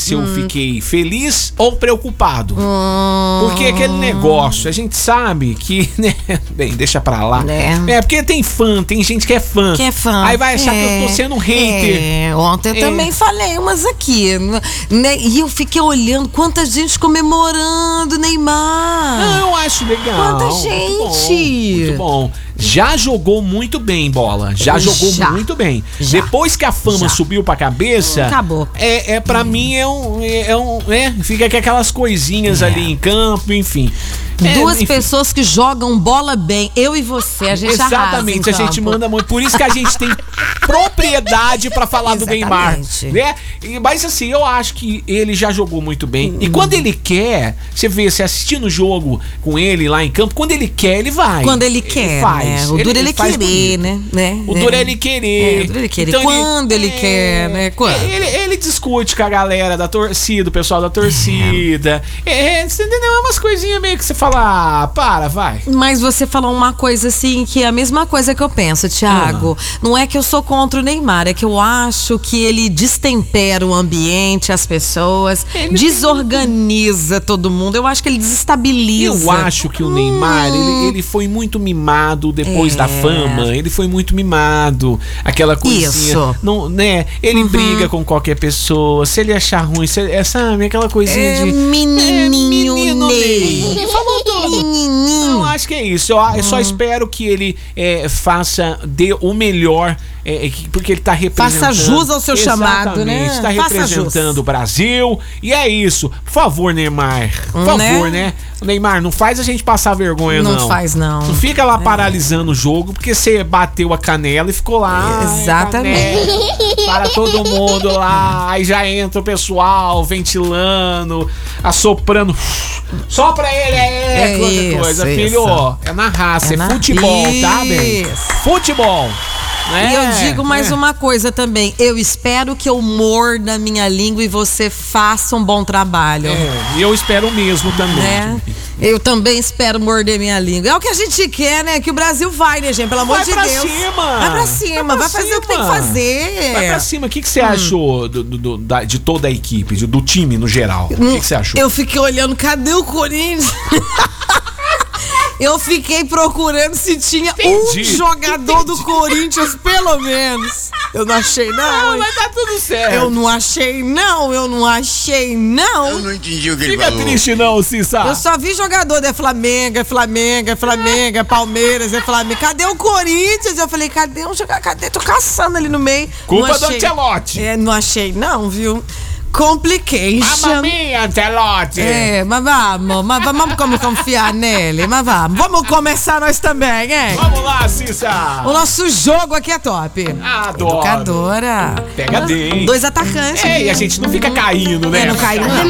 se eu fiquei feliz ou preocupado. Porque aquele negócio, a gente sabe que, né? Bem, deixa pra lá. É, porque tem gente que é fã. Aí vai achar que eu tô sendo um hater. Ontem eu também falei umas aqui, né? E eu fiquei olhando quanta gente comemorando Neymar. Não, eu acho legal. Quanta gente. Muito bom. Já jogou muito bem, Bola. Jogou muito bem. Depois que a fama subiu pra cabeça, acabou. Pra mim fica com aquelas coisinhas ali em campo, enfim. Duas pessoas que jogam bola bem, eu e você, a gente exatamente, a gente manda muito. Por isso que a gente tem propriedade pra falar do Neymar, né? Mas assim, eu acho que ele já jogou muito bem. E quando ele quer, você assistindo o jogo com ele lá em campo, quando ele quer, ele vai. Quando ele quer, né? O duro ele querer, né? O duro é ele querer. O duro ele querer. Então, quando ele quer, né? Quando? Ele discute com a galera da torcida, o pessoal da torcida. Você entendeu? É umas coisinhas meio que você fala, vai. Mas você falou uma coisa assim, que é a mesma coisa que eu penso, Thiago. Não é que eu sou contra o Neymar, é que eu acho que ele destempera o ambiente, as pessoas, desorganiza todo mundo. Eu acho que ele desestabiliza. Eu acho que o Neymar, ele foi muito mimado depois da fama. Ele foi muito mimado. Aquela coisinha. Isso. Não, né? Ele briga com qualquer pessoa. Se ele achar ruim, sabe? Aquela coisinha de... Menino Ney. Ele falou tudo. Não, acho que é isso. Eu só espero que ele dê o melhor, porque ele tá representando... Faça jus ao seu chamado, né? Está representando o Brasil. E é isso. Por favor, Neymar. Por favor, né? Neymar, não faz a gente passar vergonha, não. Não faz, não. Não fica lá paralisando o jogo, porque você bateu a canela e ficou lá. Exatamente. Para todo mundo lá. Aí já entra o pessoal ventilando, assoprando. Só pra ele outra coisa, filho. É na raça, é futebol, tá, bem? Futebol. E eu digo mais uma coisa também. Eu espero que eu morda a minha língua e você faça um bom trabalho. E eu espero mesmo também. Eu também espero morder minha língua. É o que a gente quer, né? Que o Brasil vai, né, gente? Pelo amor de Deus. Vai pra cima. Vai fazer o que tem que fazer. Vai pra cima. O que você achou de toda a equipe, do time no geral? O que você achou? Eu fiquei olhando, cadê o Corinthians? Eu fiquei procurando se tinha um jogador do Corinthians, pelo menos. Eu não achei, não. Mas tá tudo certo. Eu não achei, não. Eu não entendi o que ele falou. Fica triste, não, Cissa. Eu só vi jogador da Flamengo, Palmeiras, Flamengo. Cadê o Corinthians? Eu falei, cadê um jogador? Cadê? Tô caçando ali no meio. Culpa do Ancelotti. Não achei, não, viu? Complication. Mamma mia, Ancelotti. Mas vamos confiar nele. Mas vamos começar nós também, hein? Vamos lá, Cissa. O nosso jogo aqui é top. Adoro. Educadora. Pega bem. 2 atacantes. E a gente não fica caindo, né? Não cai, não.